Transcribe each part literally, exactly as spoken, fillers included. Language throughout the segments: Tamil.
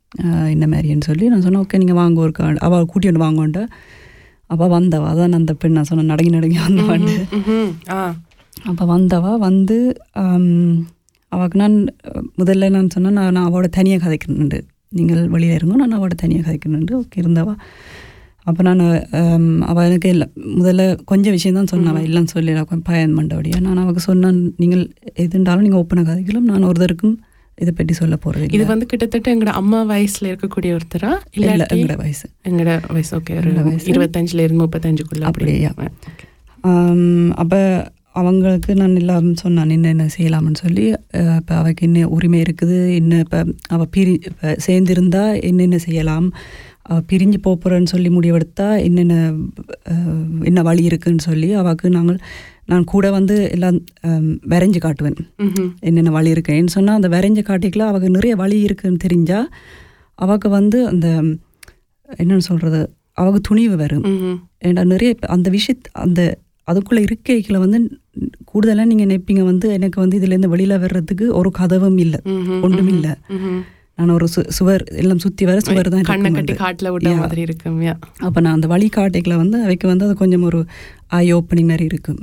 இந்த மாதிரின்னு சொல்லி நான் சொன்னேன் ஓகே நீங்கள் வாங்க ஒரு கார்டு அவள் கூட்டிகிட்டு வாங்கோன்ட்டு அப்போ வந்தவா அதான் அந்த பெண் நான் சொன்னேன் நடங்கி நடங்கி வந்தவாண்டு அப்போ வந்தவா வந்து அவளுக்கு நான் முதல்ல நான் சொன்னேன் நான் நான் அவளோட தனியாக கதைக்கணுண்டு நீங்கள் வெளியில் இருங்கோ நான் அவளோட தனியாக கதைக்கணுண்டு ஓகே இருந்தவா அப்போ நான் அவள் எனக்கு இல்லை முதல்ல கொஞ்சம் விஷயந்தான் சொன்னவா இல்லைன்னு சொல்லி பயன் பண்ணபடியா நான் அவளுக்கு சொன்னேன் நீங்கள் எதுண்டாலும் நீங்கள் ஓப்பனாக கதைக்கலாம் நான் ஒருத்தருக்கும் இதை பற்றி சொல்ல போகிறது இது வந்து கிட்டத்தட்ட எங்களோட அம்மா வயசில் இருக்கக்கூடிய ஒருத்தரா இல்லை எங்களோட வயசு எங்களோட வயசு ஓகே ஒரு இருபத்தஞ்சில் இருந்து முப்பத்தஞ்சுக்குள்ள அப்படியா அப்போ அவங்களுக்கு நான் எல்லாம் சொன்னான் என்னென்ன செய்யலாம்னு சொல்லி இப்போ அவளுக்கு என்ன உரிமை இருக்குது என்ன இப்போ அவள் பிரி இப்போ சேர்ந்திருந்தா என்னென்ன செய்யலாம் அவள் பிரிஞ்சு போகிறேன்னு சொல்லி முடிவெடுத்தா என்னென்ன என்ன வழி இருக்குதுன்னு சொல்லி அவளுக்கு நாங்கள் நான் கூட வந்து எல்லாம் வரைஞ்சி காட்டுவேன் என்னென்ன வழி இருக்குன்னு சொன்னால் அந்த வரைஞ்ச காட்டிக்கல அவளுக்கு நிறைய வழி இருக்குதுன்னு தெரிஞ்சால் அவளுக்கு வந்து அந்த என்னென்னு சொல்கிறது அவளுக்கு துணிவு வரும் ஏன்னா நிறைய அந்த விஷயத் அந்த அதுக்குள்ளே இருக்கைகளை வந்து கூடுதலாக நீங்கள் நினைப்பீங்க வந்து எனக்கு வந்து இதுலேருந்து வெளியில் வர்றதுக்கு ஒரு கதவும் இல்லை ஒன்றும் இல்லை நான் ஒரு சு சுவர் எல்லாம் சுற்றி வர சுவர் தான் காட்டில் விட்ட மாதிரி இருக்கும் அப்போ நான் அந்த வழி காட்டைகளை வந்து அவைக்கு வந்து அது கொஞ்சம் ஒரு ஐ ஓப்பனிங் மாதிரி இருக்கும்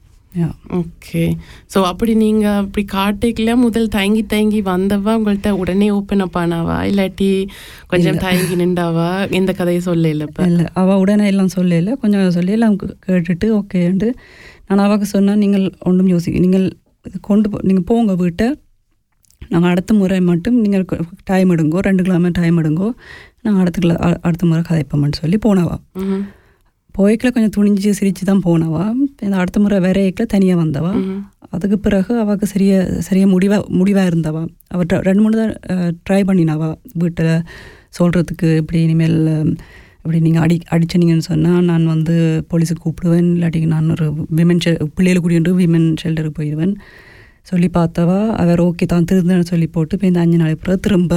ஓகே ஸோ அப்படி நீங்கள் அப்படி காட்டைக்குள்ள முதல் தயங்கி தயங்கி வந்தவா உங்கள்கிட்ட உடனே ஓப்பன் அப் ஆனாவா இல்லாட்டி கொஞ்சம் தயங்கி நின்றாவா எந்த கதையை சொல்ல இல்லை இப்போ இல்லை அவள் உடனே எல்லாம் சொல்ல இல்லை கொஞ்சம் சொல்லி எல்லாம் கேட்டுட்டு ஓகேன்ட்டு நான் அவளுக்கு சொன்னேன் நீங்கள் ஒன்றும் யோசிக்க நீங்கள் கொண்டு போ நீங்கள் போங்க வீட்டை நாங்கள் அடுத்த முறை மட்டும் நீங்கள் டைம் எடுங்கோ ரெண்டு கிலோமே டைம் எடுங்கோ நாங்கள் அடுத்த அடுத்த முறை கதைப்போம்னு சொல்லி போனவா போய்க்கில் கொஞ்சம் துணிஞ்சு சிரித்து தான் போனவா இந்த அடுத்த முறை வரையிக்கில் தனியாக வந்தவா அதுக்கு பிறகு அவளுக்கு சரியா சரியாக முடிவாக முடிவாக இருந்தவா அவள் ரெண்டு மூணு தான் ட்ரை பண்ணினாவா வீட்டில் சொல்கிறதுக்கு இப்படி இனிமேல் இப்படி நீங்கள் அடி அடிச்சினீங்கன்னு சொன்னால் நான் வந்து போலீஸுக்கு கூப்பிடுவேன் இல்லாட்டி நான் ஒரு விமன் ஷெல் பிள்ளைகளை கூட்டிகிட்டு விமன் ஷெல்டருக்கு போயிடுவேன் சொல்லி பார்த்தவா அவர் ஓகே தான் திருந்தன்னு சொல்லி போட்டு இப்போ இந்த அஞ்சு நாளைக்கு பிறகு திரும்ப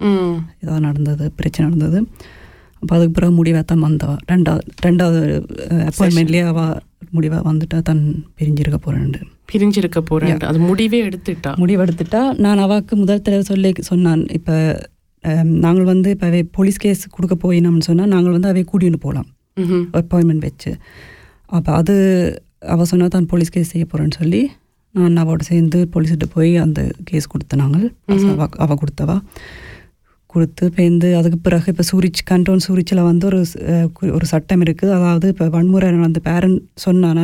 இதாக நடந்தது பிரச்சனை நடந்தது அப்போ அதுக்கு பிறகு முடிவாக தான் வந்தவா ரெண்டாவது ரெண்டாவது அப்பாயின்மெண்ட்லேயே அவள் முடிவாக வந்துட்டா தான் பிரிஞ்சிருக்க போகிறேன்ட்டு பிரிஞ்சிருக்க போகிறேன் அது முடிவே எடுத்துட்டா முடிவு எடுத்துட்டா நான் அவளுக்கு முதல் தடவை சொல்லி சொன்னான் இப்போ நாங்கள் வந்து இப்போ அவை போலீஸ் கேஸ் கொடுக்க போயினோம்னு சொன்னால் நாங்கள் வந்து அவை கூட்டிகிட்டு போகலாம் அப்பாயின்மெண்ட் வச்சு அப்போ அது அவள் சொன்னால் தான் போலீஸ் கேஸ் செய்ய போகிறேன்னு சொல்லி நான் அவளோட சேர்ந்து போலீஸ்கிட்ட போய் அந்த கேஸ் கொடுத்த நாங்கள் அவள் கொடுத்தவா கொடுத்து பேருந்து அதுக்கு பிறகு இப்போ சூரிச் கண்டோன் சூரிச்சில் வந்து ஒரு ஒரு சட்டம் இருக்குது அதாவது இப்போ வன்முறை அந்த பேரண்ட் சொன்னான்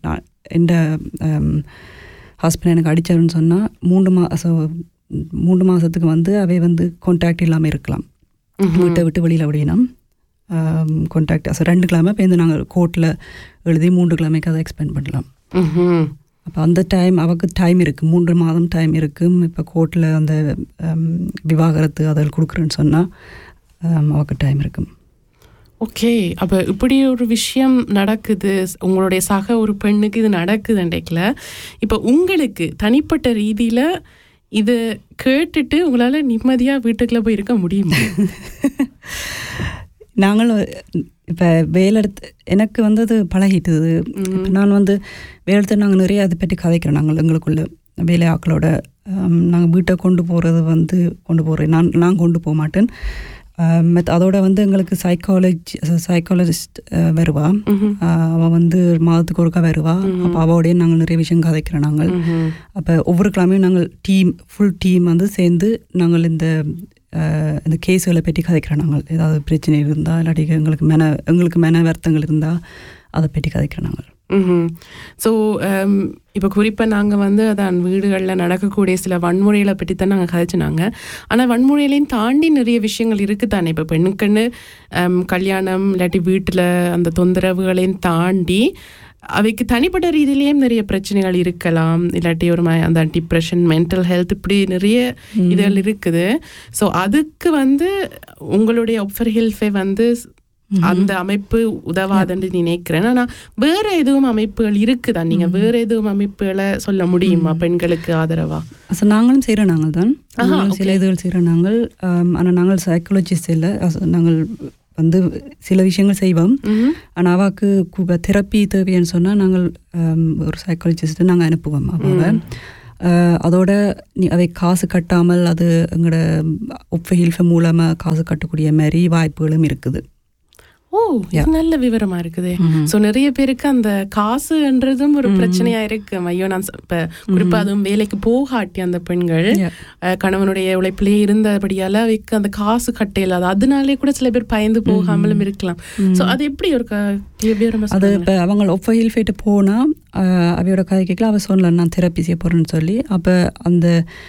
என் ஹஸ்பண்ட் எனக்கு அடித்தாருன்னு சொன்னால் மூன்று மாதம் மூன்று மாதத்துக்கு வந்து அவை வந்து கான்டாக்ட் இல்லாமல் இருக்கலாம் வீட்டை விட்டு வெளியில் அப்படின்னா கான்டாக்ட் அசோ ரெண்டு கிழமை பேருந்து நாங்கள் கோர்ட்டில் எழுதி மூன்று கிழமைக்கு அதை எக்ஸ்பெண்ட் பண்ணலாம் அப்போ அந்த டைம் அவளுக்கு டைம் இருக்குது மூன்று மாதம் டைம் இருக்குது இப்போ கோர்ட்டில் அந்த விவாகரத்து அதில் கொடுக்குறேன்னு சொன்னால் அவளுக்கு டைம் இருக்கும் ஓகே அப்போ இப்படி ஒரு விஷயம் நடக்குது உங்களுடைய சக ஒரு பெண்ணுக்கு இது நடக்குதுன்றேக்கல இப்போ உங்களுக்கு தனிப்பட்ட ரீதியில் இது கேட்டுட்டு உங்களால் நிம்மதியாக வீட்டுக்குள்ளே போய் இருக்க முடியுமா? நாங்கள் இப்போ வேலை எடுத்து எனக்கு வந்து அது பழகிட்டுது. இப்போ நான் வந்து வேலை எடுத்து நாங்கள் நிறைய அதை பற்றி கதைக்கிறோம். நாங்கள் எங்களுக்குள்ள வேலை ஆக்களோட நாங்கள் வீட்டை கொண்டு போகிறது வந்து கொண்டு போகிறேன் நான் நான் கொண்டு போக மாட்டேன். மெத் அதோட வந்து எங்களுக்கு சைக்காலஜி சைக்காலஜிஸ்ட் வருவா. அவள் வந்து மாதத்துக்கு ஒருக்கா வருவா. அப்போ அவளோடய நாங்கள் நிறைய விஷயம் கதைக்கிறோம். நாங்கள் அப்போ ஒவ்வொரு கிழமையும் நாங்கள் டீம் ஃபுல் டீம் வந்து சேர்ந்து நாங்கள் இந்த இந்த கேஸுகளை பற்றி கதைக்கிறோம். நாங்கள் ஏதாவது பிரச்சனை இருந்தால் இல்லாட்டி எங்களுக்கு மென எங்களுக்கு மென வருத்தங்கள் இருந்தால் அதை பற்றி கதைக்கிறோம் நாங்கள். ஸோ இப்போ குறிப்பாக நாங்கள் வந்து அதான் வீடுகளில் நடக்கக்கூடிய சில வன்முறைகளை பற்றி தான் நாங்கள் கதைச்சினாங்க. ஆனால் வன்முறைகளையும் தாண்டி நிறைய விஷயங்கள் இருக்குது தானே. இப்போ பெண்ணுக்குன்னு கல்யாணம் இல்லாட்டி வீட்டில் அந்த தொந்தரவுகளையும் தாண்டி அவைக்கு தனிப்பட்ட ரீதியிலேயும் நிறைய பிரச்சனைகள் இருக்கலாம். இல்லாட்டி ஒரு அந்த டிப்ரெஷன், மென்டல் ஹெல்த், இப்படி நிறைய இதுகள் இருக்குது. ஸோ அதுக்கு வந்து உங்களுடைய ஒப்ஃபர் ஹெல்ஃபே வந்து அந்த அமைப்பு உதவாதுன்னு நினைக்கிறேன். ஆனால் வேற எதுவும் அமைப்புகள் இருக்குதா? நீங்கள் வேற எதுவும் அமைப்புகளை சொல்ல முடியுமா பெண்களுக்கு ஆதரவா? ஸோ நாங்களும் செய்கிறோம். நாங்கள் தான் சில இதுகள் செய்கிறோம் நாங்கள். ஆனால் நாங்கள் சைக்காலஜிஸ்ட் இல்லை. நாங்கள் வந்து சில விஷயங்கள் செய்வோம். ஆனால் அவாவுக்கு தெரப்பி தேவைன்னு சொன்னால் நாங்கள் ஒரு சைக்காலஜிஸ்ட்டு நாங்கள் அனுப்புவோம். அவாவை அதோட நீ அவை காசு கட்டாமல் அது எங்களோட ஒப்பையில் மூலமாக காசு கட்டக்கூடிய மாதிரி வாய்ப்புகளும் இருக்குது. ஓ, இது நல்ல விவரமா இருக்குது. சோ நிறைய பேருக்கு அந்த காசுன்றதும் ஒரு பிரச்சனையா இருக்கு. ஐயோ, நான் இப்ப குறிப்பா அதுவும் வேலைக்கு போகாட்டி அந்த பெண்கள் கணவனுடைய உழைப்பிலே இருந்தபடியால அவைக்கு அந்த காசு கட்டையில அதனாலே கூட சில பேர் பயந்து போகாமலும் இருக்கலாம். சோ அது எப்படி ஒரு விவரமா? அது இப்போ அவங்க ஒப்பையில் போயிட்டு போனா அவையோட கதை கேட்கல, அவ சொன்னல நான் தெரப்பி செய்ய போறேன்னு சொல்லி. அப்ப அந்த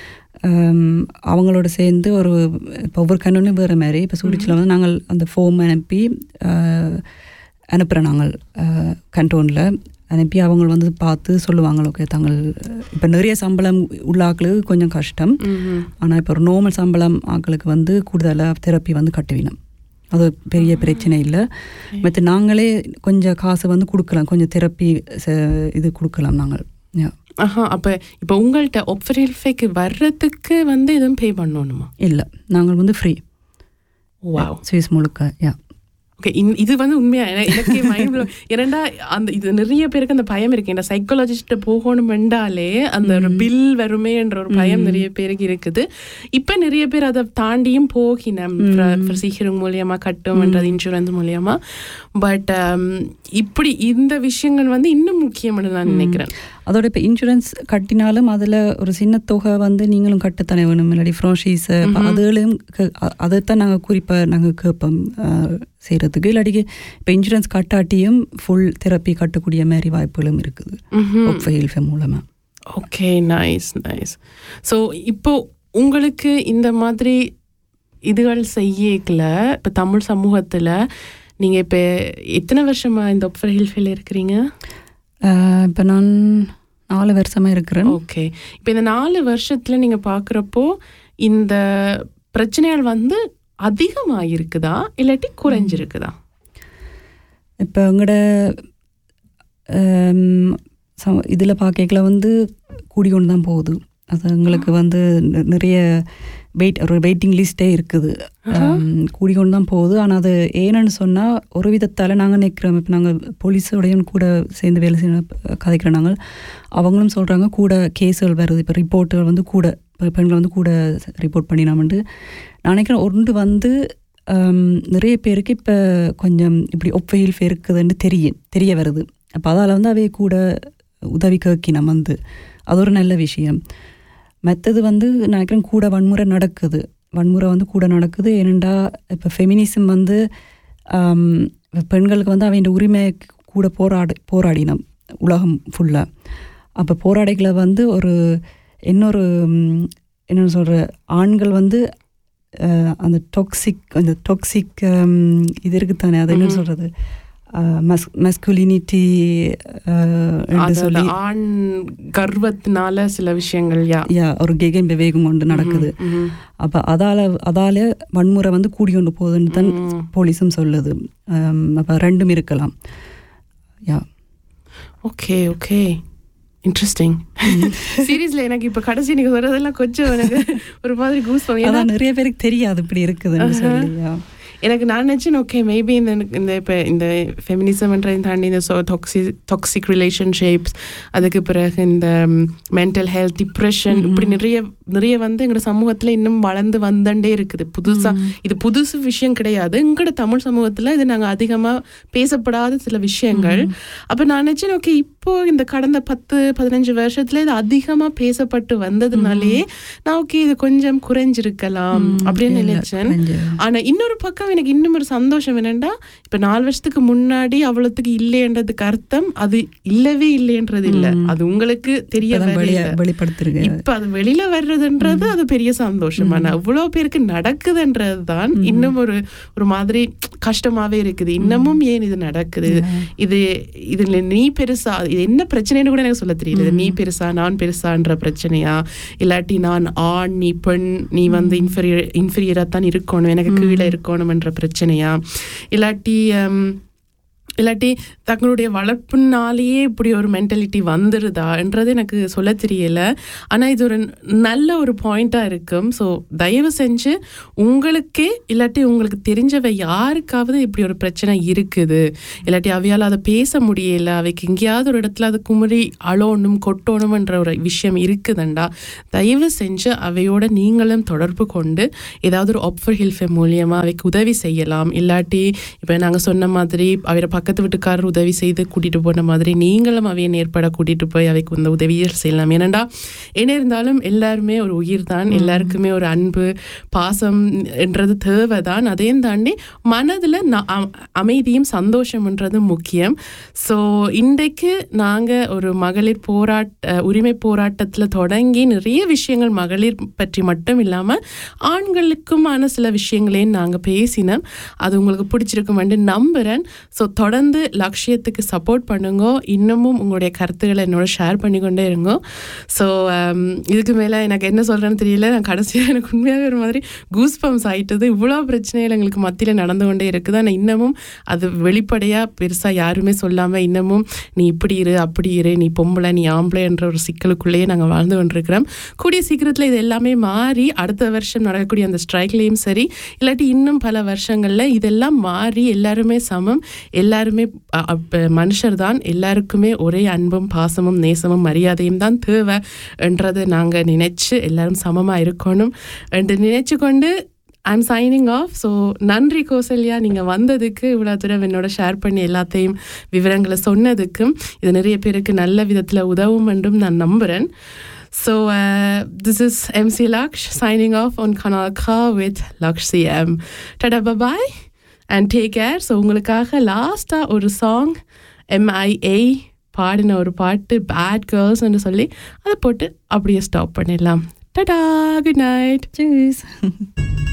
அவங்களோட சேர்ந்து ஒரு இப்போ ஒவ்வொரு கண்ணொன்னு வேறு மாதிரி இப்போ சூடிச்சில் வந்து நாங்கள் அந்த ஃபோம் அனுப்பி அனுப்புகிறோம். நாங்கள் கண்டோனில் அனுப்பி அவங்க வந்து பார்த்து சொல்லுவாங்க, ஓகே தாங்கள் இப்போ நிறைய சம்பளம் உள்ள ஆக்களுக்கு கொஞ்சம் கஷ்டம், ஆனால் இப்போ ஒரு நார்மல் சம்பளம் ஆக்களுக்கு வந்து கூடுதலாக தெரப்பி வந்து கட்டுவினோம். அது பெரிய பிரச்சனை இல்லை. மற்ற நாங்களே கொஞ்சம் காசு வந்து கொடுக்கலாம், கொஞ்சம் தெரப்பி இது கொடுக்கலாம் நாங்கள். ஆஹா, அப்போ இப்போ உங்கள்கிட்ட ஒப்ஃபரில்ஃபேக்கு வர்றதுக்கு வந்து எதுவும் பே பண்ணணுமா? இல்லை, நாங்கள் வந்து ஃப்ரீ. வாவ், சுவிஸ் முழுக்க. யா, ஓகே. இது வந்து உண்மையா எனக்கு மைண்ட் ஏன்னா அந்த இது நிறைய பேருக்கு அந்த பயம் இருக்கு. இந்த சைக்காலஜிஸ்ட போகணும் என்றாலே அந்த ஒரு பில் வருமே என்ற ஒரு பயம் நிறைய பேருக்கு இருக்குது. இப்ப நிறைய பேர் அதை தாண்டியும் போகினோம் சீக்கிரம் மூலியமா கட்டும்ன்றது இன்சூரன்ஸ் மூலியமா. பட் இப்படி இந்த விஷயங்கள் வந்து இன்னும் முக்கியம்னு நான் நினைக்கிறேன். அதோட இப்போ இன்சூரன்ஸ் கட்டினாலும் அதில் ஒரு சின்ன தொகை வந்து நீங்களும் கட்டத்தானே வேணும், இல்லாட்டி ஃப்ரான்ச்சைஸை அதுகளையும் அதைத்தான் நாங்கள் குறிப்பாக நாங்கள் கேட்போம் செய்கிறதுக்கு. இல்லாட்டி இப்போ இன்சூரன்ஸ் கட்டாட்டியும் ஃபுல் தெரப்பி கட்டக்கூடிய மாதிரி வாய்ப்புகளும் இருக்குது ஒப்ஃபைல்ஃபே மூலமாக. Okay, nice nice. ஸோ இப்போ உங்களுக்கு இந்த மாதிரி இதுகள் செய்யல இப்போ தமிழ் சமூகத்தில் நீங்கள் இப்போ எத்தனை வருஷமாக இந்த ஒப்ஃபைல்ஃபேல இருக்கிறீங்க? இப்போ நான் நாலு வருஷமாக இருக்கிறேன். ஓகே, இப்போ இந்த நாலு வருஷத்தில் நீங்கள் பார்க்குறப்போ இந்த பிரச்சனைகள் வந்து அதிகமாக இருக்குதா இல்லாட்டி குறைஞ்சிருக்குதா? இப்போ எங்களோட இதில் பார்க்கல வந்து கூடிக்கொண்டு தான் போகுது. அது எங்களுக்கு வந்து நிறைய வெயிட் ஒரு வெயிட்டிங் லிஸ்ட்டே இருக்குது, கூடிக்கொண்டு தான் போகுது. ஆனால் அது ஏன்னு சொன்னால் ஒரு விதத்தால் நாங்கள் நிற்கிறோம். இப்போ நாங்கள் போலீஸோடையும் கூட சேர்ந்து வேலை செய்ய கதைக்கிறோம். நாங்கள் அவங்களும் சொல்கிறாங்க கூட கேஸுகள் வருது, இப்போ ரிப்போர்ட்டுகள் வந்து கூட இப்போ பெண்களை வந்து கூட ரிப்போர்ட் பண்ணினாமன்ட்டு. நான் நினைக்கிறேன் ஒன்று வந்து நிறைய பேருக்கு இப்போ கொஞ்சம் இப்படி ஒப்பையில் இருக்குதுன்னு தெரிய தெரிய வருது. அப்போ அதால் வந்து அவைய கூட உதவி கேட்கினோம் வந்து, அது ஒரு நல்ல விஷயம். மற்றது வந்து நினைக்கிறேன் கூட வன்முறை நடக்குது, வன்முறை வந்து கூட நடக்குது. ஏனெண்டா இப்போ ஃபெமினிசம் வந்து பெண்களுக்கு வந்து அவங்க உரிமை கூட போராடி போராடினோம் உலகம் ஃபுல்லாக. அப்போ போராடிகளை வந்து ஒரு இன்னொரு என்ன சொல்கிற ஆண்கள் வந்து அந்த டாக்ஸிக் அந்த டாக்ஸிக் இது இருக்குத்தானே, அது என்ன சொல்கிறது மஸ்குலினிட்டி சொல்லி ஆண் கர்வத்தினால சில விஷயங்கள் யா ஒரு கெகன் விவேகம் கொண்டு நடக்குது. அப்போ அதால அதால வன்முறை வந்து கூடி கொண்டு போகுதுன்னு தான் போலீஸும் சொல்லுது. அப்போ ரெண்டும் இருக்கலாம். யா, ஓகே ஓகே, இன்ட்ரெஸ்டிங். சீரியஸ்ல எனக்கு இப்போ கடைசி நீங்கள் சொல்றதெல்லாம் கொஞ்சம் எனக்கு ஒரு மாதிரி கூஸ் பண்ணி, அதான் நிறைய பேருக்கு தெரியாது இப்படி இருக்குதுன்னு சொல்லி. எனக்கு நான் நினச்சேன் ஓகே மேபி இந்த இந்த இப்போ இந்த ஃபெமினிசம்ன்றதை தாண்டி இந்த ஸோ டாக்ஸி டாக்ஸிக் ரிலேஷன்ஷிப்ஸ், அதுக்கு பிறகு இந்த மென்டல் ஹெல்த், டிப்ரெஷன், இப்படி நிறைய நிறைய வந்து எங்களோட சமூகத்தில் இன்னும் வளர்ந்து வந்தண்டே இருக்குது. புதுசாக இது புதுசு விஷயம் கிடையாது. எங்களோட தமிழ் சமூகத்தில் இது நாங்கள் அதிகமாக பேசப்படாத சில விஷயங்கள். அப்போ நான் நினச்சேன் ஓகே இப்போ இந்த கடந்த பத்து பதினஞ்சு வருஷத்துல இது அதிகமாக பேசப்பட்டு வந்ததுனாலே நான் ஓகே இது கொஞ்சம் குறைஞ்சிருக்கலாம் அப்படின்னு நினைச்சேன். ஆனால் இன்னொரு பக்கம் எனக்கு இன்னும் ஒரு சந்தோஷம் என்னன்னா, இப்ப நாலு வருஷத்துக்கு முன்னாடி அவ்வளவுக்கு இல்லைன்றதுக்கு அர்த்தம் அது இல்லவே இல்லைன்றது இல்லை, அது உங்களுக்கு தெரிய வெளிப்படுத்துறீங்க. இப்ப அது வெளியில வர்றதுன்றது அது பெரிய சந்தோஷம். ஆனா அவ்வளவு பேருக்கு நடக்குதுன்றது தான் இன்னும் ஒரு ஒரு மாதிரி கஷ்டமாவே இருக்குது. இன்னமும் ஏன் இது நடக்குது, இது இதுல நீ பெருசா, இது என்ன பிரச்சனைன்னு கூட எனக்கு சொல்ல தெரியல. நீ பெருசா நான் பெருசான்ற பிரச்சனையா, இல்லாட்டி நான் ஆண் நீ பெண், நீ வந்து இன்ஃபீரியர் இன்ஃபீரியரா தான் இருக்கணும், எனக்கு கீழே இருக்கணும் என்ற பிரச்சனையா, இல்லாட்டி இல்லாட்டி தங்களுடைய வளர்ப்புனாலேயே இப்படி ஒரு மென்டாலிட்டி வந்துடுதான்றது எனக்கு சொல்ல தெரியல. ஆனால் இது ஒரு நல்ல ஒரு பாயிண்ட்டாக இருக்கும். ஸோ தயவு செஞ்சு உங்களுக்கே இல்லாட்டி உங்களுக்கு தெரிஞ்சவை யாருக்காவது இப்படி ஒரு பிரச்சனை இருக்குது, இல்லாட்டி அவையால் அதை பேச முடியல, அவைக்கு எங்கேயாவது ஒரு இடத்துல அது குமரி அழோணும் கொட்டோணும்ன்ற ஒரு விஷயம் இருக்குதுண்டா, தயவு செஞ்சு அவையோட நீங்களும் தொடர்பு கொண்டு ஏதாவது ஒரு ஆஃபர் ஹெல்ப் மூலியமாக அவைக்கு உதவி செய்யலாம். இல்லாட்டி இப்போ நாங்கள் சொன்ன மாதிரி அவரை பக்கத்து வீட்டுக்காரர் உதவி செய்து கூட்டிகிட்டு போன மாதிரி நீங்களும் அவையை நேர்பட கூட்டிகிட்டு போய் அவைக்கு இந்த உதவியை செய்யலாம். ஏனண்டா என்ன இருந்தாலும் எல்லாருமே ஒரு உயிர் தான், எல்லாருக்குமே ஒரு அன்பு பாசம் என்றது தேவை தான். அதையும் தாண்டி மனதில் அமைதியும் சந்தோஷம்ன்றது முக்கியம். ஸோ இன்றைக்கு நாங்கள் ஒரு மகளிர் போராட்ட உரிமை போராட்டத்தில் தொடங்கி நிறைய விஷயங்கள் மகளிர் பற்றி மட்டும் இல்லாமல் ஆண்களுக்குமான சில விஷயங்களையும் நாங்கள் பேசினோம். அது உங்களுக்கு பிடிச்சிருக்கும் என்று நம்புகிறேன். ஸோ தொடர்ந்து லட்சியத்துக்கு சப்போர்ட் பண்ணுங்க. இன்னமும் உங்களுடைய கருத்துக்களை என்னோட ஷேர் பண்ணிக்கொண்டே இருங்க. ஸோ இதுக்கு மேலே எனக்கு என்ன சொல்கிறேன்னு தெரியல. நான் கடைசியாக எனக்கு உண்மையாகவே ஒரு மாதிரி கூஸ் பம்ப்ஸ் ஆகிட்டது. இவ்வளோ பிரச்சனைகள் எங்களுக்கு மத்தியில் நடந்து கொண்டே இருக்குது. ஆனால் இன்னமும் அது வெளிப்படையாக பெருசாக யாருமே சொல்லாமல் இன்னமும் நீ இப்படி இரு அப்படி இரு, நீ பொம்பளை நீ ஆம்பளை என்ற ஒரு சிக்கலுக்குள்ளேயே நாங்கள் வாழ்ந்து கொண்டிருக்கிறோம். கூடிய சீக்கிரத்தில் இது எல்லாமே மாறி அடுத்த வருஷம் நடக்கக்கூடிய அந்த ஸ்ட்ரைக்லேயும் சரி, இல்லாட்டி இன்னும் பல வருஷங்களில் இதெல்லாம் மாறி எல்லாருமே சமம், எல்லாருமே மனுஷர் தான், எல்லாருக்குமே ஒரே அன்பும் பாசமும் நேசமும் மரியாதையும் தான் தேவை என்றதை நாங்கள் நினைச்சு எல்லாரும் சமமாக இருக்கணும் என்று நினைச்சு கொண்டு ஐம் சைனிங் ஆஃப். ஸோ நன்றி கௌசல்யா, நீங்கள் வந்ததுக்கு, இவ்வளோ தூரம் என்னோட ஷேர் பண்ணி எல்லாத்தையும் விவரங்களை சொன்னதுக்கும். இது நிறைய பேருக்கு நல்ல விதத்தில் உதவும் என்றும் நான் நம்புகிறேன். So uh, this is M C Laksh signing off on Kanal K with Laksh C M. Tada, bye bye and take care. So உங்களுக்காக லாஸ்ட்டாக ஒரு சாங் M I A பாடின ஒரு பாட்டு பேட் கேர்ள்ஸ்ன்னு சொல்லி அதை போட்டு அப்படியே ஸ்டாப் பண்ணிடலாம். டடா, குட் நைட். Cheers.